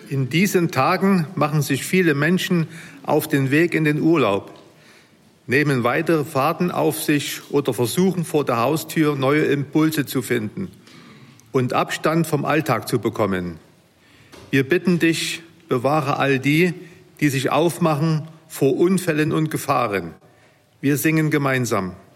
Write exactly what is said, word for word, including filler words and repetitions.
In diesen Tagen machen sich viele Menschen auf den Weg in den Urlaub, nehmen weitere Fahrten auf sich oder versuchen vor der Haustür neue Impulse zu finden und Abstand vom Alltag zu bekommen. Wir bitten dich, bewahre all die, die sich aufmachen vor Unfällen und Gefahren. Wir singen gemeinsam.